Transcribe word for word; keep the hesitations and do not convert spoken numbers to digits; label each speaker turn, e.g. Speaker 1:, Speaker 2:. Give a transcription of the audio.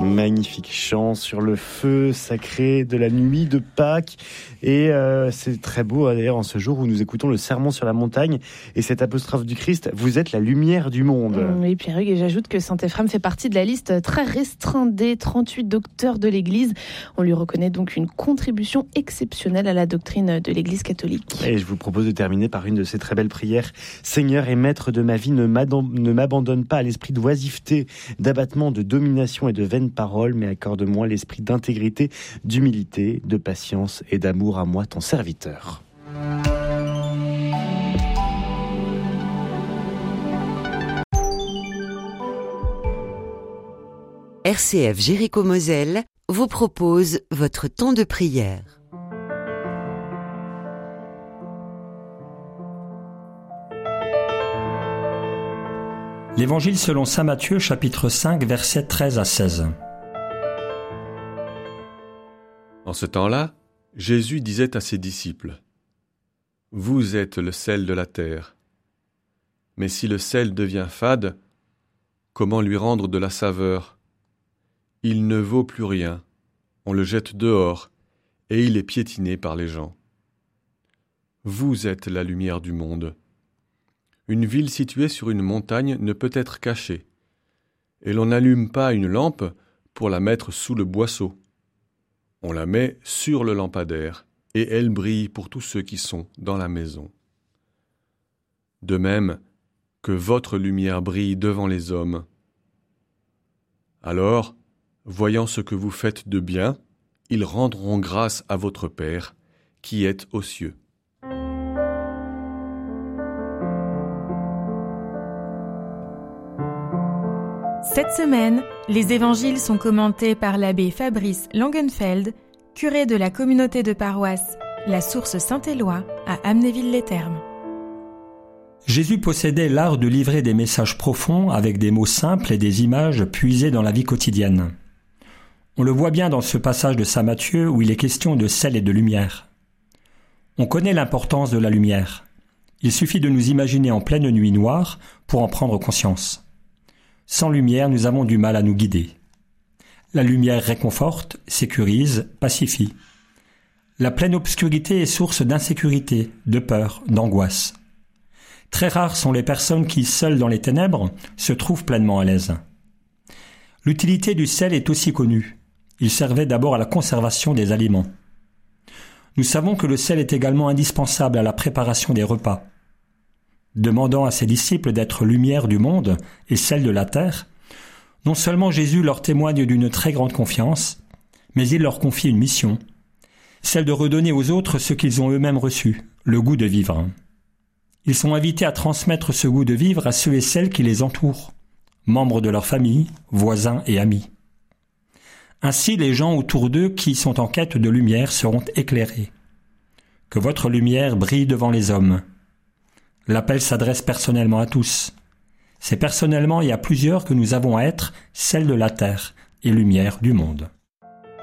Speaker 1: Magnifique chant sur le feu sacré de la nuit de Pâques. Et euh, c'est très beau d'ailleurs en ce jour où nous écoutons le sermon sur la montagne et cette apostrophe du Christ, vous êtes la lumière du monde.
Speaker 2: Oui, Pierre-Hugues, et j'ajoute que saint Éphrem fait partie de la liste très restreinte des trente-huit docteurs de l'Église. On lui reconnaît donc une contribution exceptionnelle à la doctrine de l'Église catholique.
Speaker 1: Et je vous propose de terminer par une de ces très belles prières. Seigneur et maître de ma vie, ne m'abandonne pas à l'esprit d'oisiveté, d'abattement, de domination et de vaines paroles, mais accorde-moi l'esprit d'intégrité, d'humilité, de patience et d'amour à moi, ton serviteur.
Speaker 3: R C F Jéricho-Moselle vous propose votre temps de prière.
Speaker 4: L'Évangile selon saint Matthieu, chapitre cinq, versets treize à seize.
Speaker 5: En ce temps-là, Jésus disait à ses disciples : « Vous êtes le sel de la terre. Mais si le sel devient fade, comment lui rendre de la saveur ? Il ne vaut plus rien, on le jette dehors, et il est piétiné par les gens. Vous êtes la lumière du monde. Une ville située sur une montagne ne peut être cachée, et l'on n'allume pas une lampe pour la mettre sous le boisseau. On la met sur le lampadaire, et elle brille pour tous ceux qui sont dans la maison. De même, que votre lumière brille devant les hommes. Alors, voyant ce que vous faites de bien, ils rendront grâce à votre Père, qui est aux cieux. »
Speaker 6: Cette semaine, les évangiles sont commentés par l'abbé Fabrice Langenfeld, curé de la communauté de paroisse La Source Saint-Éloi à Amnéville-les-Thermes.
Speaker 4: Jésus possédait l'art de livrer des messages profonds avec des mots simples et des images puisées dans la vie quotidienne. On le voit bien dans ce passage de saint Matthieu où il est question de sel et de lumière. On connaît l'importance de la lumière. Il suffit de nous imaginer en pleine nuit noire pour en prendre conscience. Sans lumière, nous avons du mal à nous guider. La lumière réconforte, sécurise, pacifie. La pleine obscurité est source d'insécurité, de peur, d'angoisse. Très rares sont les personnes qui, seules dans les ténèbres, se trouvent pleinement à l'aise. L'utilité du sel est aussi connue. Il servait d'abord à la conservation des aliments. Nous savons que le sel est également indispensable à la préparation des repas. Demandant à ses disciples d'être lumière du monde et sel de la terre, non seulement Jésus leur témoigne d'une très grande confiance, mais il leur confie une mission, celle de redonner aux autres ce qu'ils ont eux-mêmes reçu, le goût de vivre. Ils sont invités à transmettre ce goût de vivre à ceux et celles qui les entourent, membres de leur famille, voisins et amis. Ainsi, les gens autour d'eux qui sont en quête de lumière seront éclairés. Que votre lumière brille devant les hommes. L'appel s'adresse personnellement à tous. C'est personnellement et à plusieurs que nous avons à être celle de la terre et lumière du monde.